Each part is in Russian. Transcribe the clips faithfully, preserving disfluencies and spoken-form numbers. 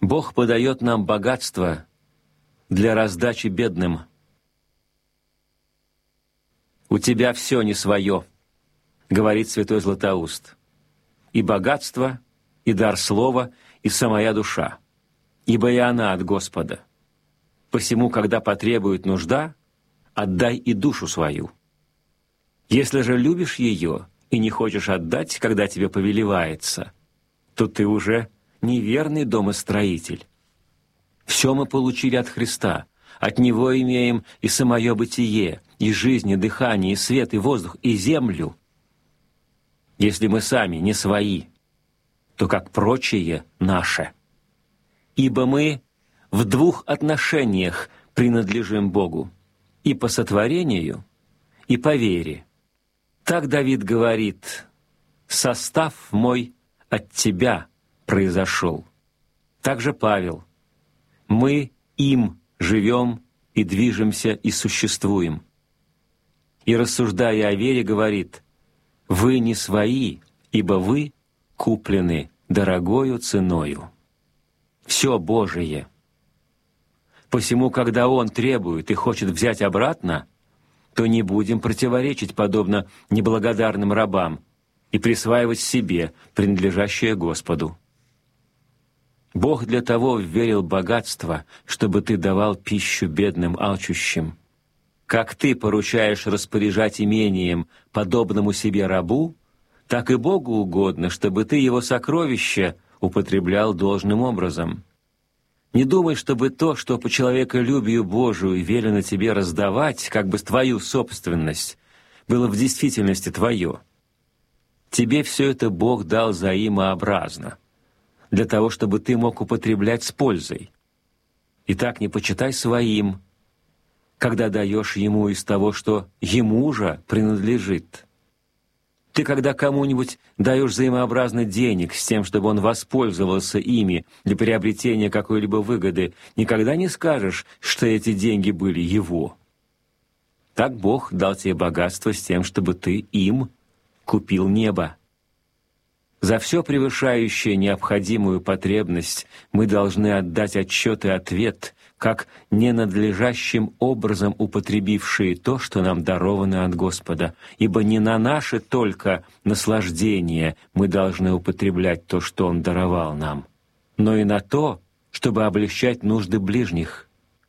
Бог подает нам богатство для раздачи бедным. «У тебя все не свое», — говорит святой Златоуст, «и богатство, и дар слова, и самая душа, ибо и она от Господа. Посему, когда потребует нужда, отдай и душу свою. Если же любишь ее и не хочешь отдать, когда тебе повелевается, то ты уже неверный домостроитель. Все мы получили от Христа, от Него имеем и самое бытие, и жизнь, и дыхание, и свет, и воздух, и землю. Если мы сами не свои, то как прочие наше. Ибо мы в двух отношениях принадлежим Богу, и по сотворению, и по вере. Так Давид говорит: «Состав мой от Тебя произошел». Также Павел: «Мы им живем и движемся и существуем». И, рассуждая о вере, говорит: «Вы не свои, ибо вы куплены дорогою ценою». Все Божие. Посему, когда Он требует и хочет взять обратно, то не будем противоречить, подобно неблагодарным рабам, и присваивать себе принадлежащее Господу. Бог для того вверил богатство, чтобы ты давал пищу бедным алчущим. Как ты поручаешь распоряжать имением подобному себе рабу, так и Богу угодно, чтобы ты его сокровища употреблял должным образом. Не думай, чтобы то, что по человеколюбию Божию велено тебе раздавать, как бы твою собственность, было в действительности твое. Тебе все это Бог дал взаимообразно, для того, чтобы ты мог употреблять с пользой. Итак, не почитай своим, когда даешь Ему из того, что Ему же принадлежит. Ты, когда кому-нибудь даешь взаимообразно денег с тем, чтобы он воспользовался ими для приобретения какой-либо выгоды, никогда не скажешь, что эти деньги были его. Так Бог дал тебе богатство с тем, чтобы ты им купил небо. За все превышающее необходимую потребность мы должны отдать отчет и ответ, как ненадлежащим образом употребившие то, что нам даровано от Господа, ибо не на наше только наслаждение мы должны употреблять то, что Он даровал нам, но и на то, чтобы облегчать нужды ближних.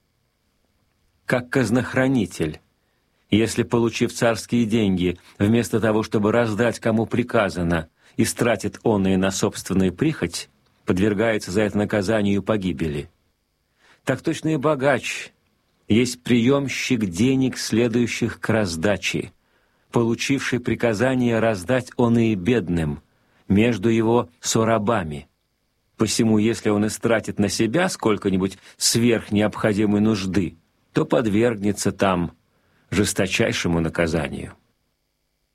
Как казнохранитель, если, получив царские деньги, вместо того, чтобы раздать кому приказано, истратит он и на собственную прихоть, подвергается за это наказанию погибели. Так точно и богач есть приемщик денег, следующих к раздаче, получивший приказание раздать он и бедным, между его сорабами. Посему, если он истратит на себя сколько-нибудь сверх необходимой нужды, то подвергнется там жесточайшему наказанию.